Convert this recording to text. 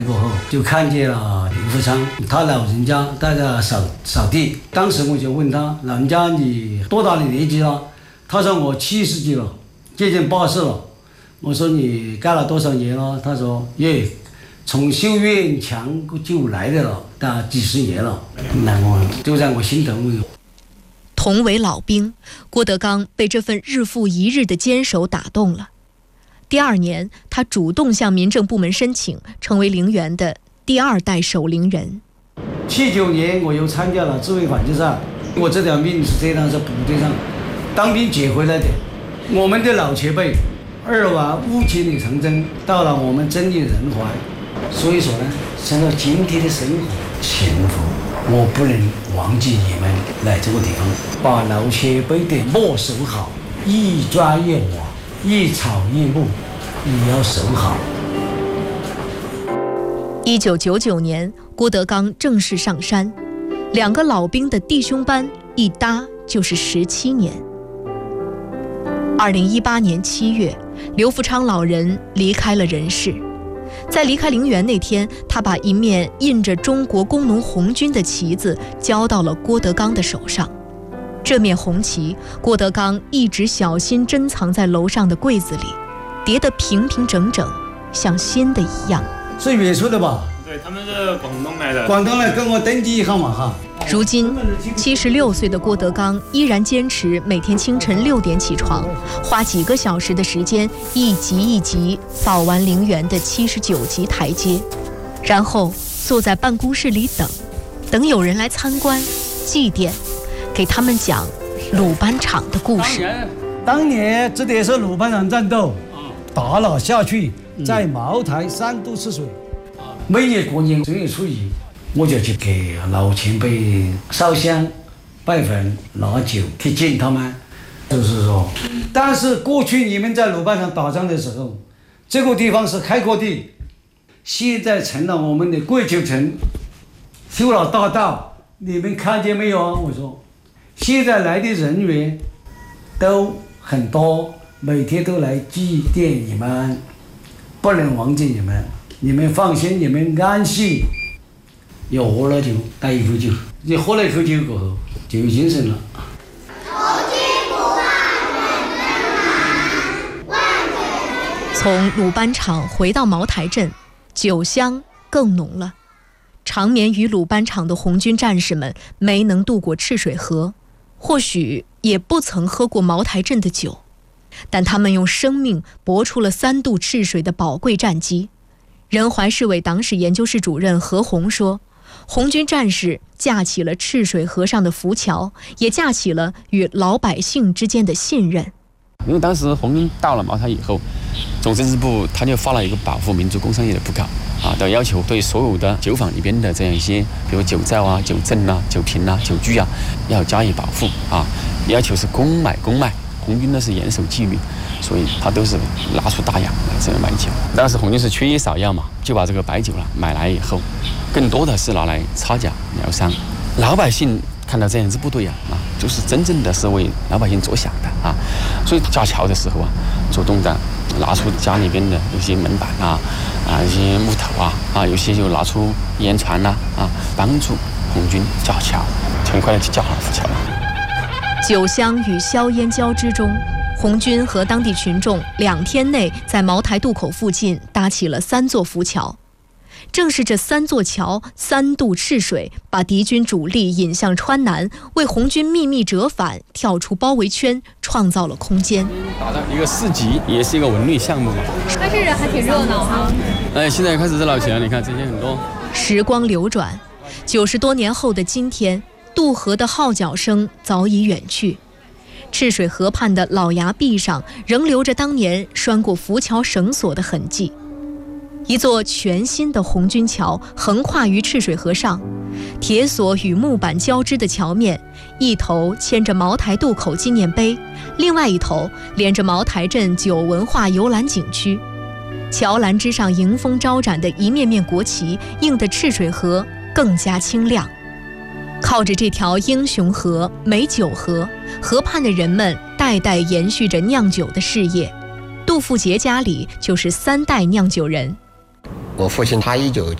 过后就看见了刘福昌，他老人家在那扫地。当时我就问他，老人家你多大的年纪了？他说我70几了，接近80了。我说你干了多少年了？他说从修院墙就来的了，但几10年了。那我就让我心疼。 同为老兵，郭德纲被这份日复一日的坚守打动了。第2年，他主动向民政部门申请，成为陵园的第2代守陵人。 79年，我又参加了自卫反击战。我这条命是这样，是部队上当兵捡回来的。我们的老前辈2往5千里长征，到了我们真的人怀。所以说呢，想到今天的生活幸福，我不能忘记你们来这个地方，把老前辈的木守好，一砖一瓦，一草一木，也要守好。 1999年，郭德纲正式上山，2个老兵的弟兄班一搭就是17年。2018年7月，刘福昌老人离开了人世。在离开陵园那天，他把一面印着中国工农红军的旗子交到了郭德纲的手上。这面红旗，郭德纲一直小心珍藏在楼上的柜子里，叠得平平整整，像新的一样。 是远处的吧？ 对，他们是广东来的。 广东来跟我登记一号码哈。 如今76岁的郭德纲依然坚持每天清晨6点起床，花几个小时的时间，一级一级扫完陵园的79级台阶，然后坐在办公室里等有人来参观、祭奠，给他们讲鲁班场的故事。 当年这也是鲁班场战斗，打了下去，在茅台3度赤水。每年过年正月初1，我就去给老前辈烧香、拜坟、拿酒去敬他们。就是说，但是过去你们在鲁班场打仗的时候，这个地方是开阔地，现在成了我们的桂球城，修了大道，你们看见没有啊？我说，现在来的人员都很多，每天都来祭奠你们，不能忘记你们。你们放心，你们安心。要喝了酒，带一口酒，你喝了一口酒过后就有精神了。 从鲁班场回到茅台镇，酒香更浓了。长眠于鲁班场的红军战士们没能渡过赤水河，或许也不曾喝过茅台镇的酒，但他们用生命搏出了3渡赤水的宝贵战绩。仁怀市委党史研究室主任何红说，红军战士架起了赤水河上的浮桥，也架起了与老百姓之间的信任。 因为当时红军到了茅台以后，总政治部他就发了一个保护民族工商业的布告的要求，对所有的酒坊里边的这样一些，比如酒造啊、酒证啊、酒瓶啊、酒具啊，要加以保护要求是公卖。红军呢是严守纪律，所以他都是拿出大洋来这样卖酒。当时红军是缺少药嘛，就把这个白酒买来以后，更多的是拿来擦脚疗伤。老百姓看到这样一支部队就是真正的是为老百姓着想的所以架桥的时候主动的拿出家里边的有些门板一些木头有些就拿出烟船帮助红军架桥，很快的就架好了浮桥了。 酒香与硝烟交织中，红军和当地群众2天内在茅台渡口附近搭起了3座浮桥。正是这3座桥3渡赤水，把敌军主力引向川南，为红军秘密折返、跳出包围圈创造了空间。 打的一个市集，也是一个文旅项目嘛。 但是人还挺热闹哈。 现在开始热闹起来，你看这些很多。 时光流转，90多年后的今天，渡河的号角声早已远去，赤水河畔的老崖壁上仍留着当年拴过浮桥绳索的痕迹。一座全新的红军桥横跨于赤水河上，铁索与木板交织的桥面，一头牵着茅台渡口纪念碑，另外一头连着茅台镇酒文化游览景区。桥栏之上迎风招展的一面面国旗，映得赤水河更加清亮。靠着这条英雄河、美酒河，河畔的人们代代延续着酿酒的事业。杜富杰家里就是3代酿酒人。 我父亲他19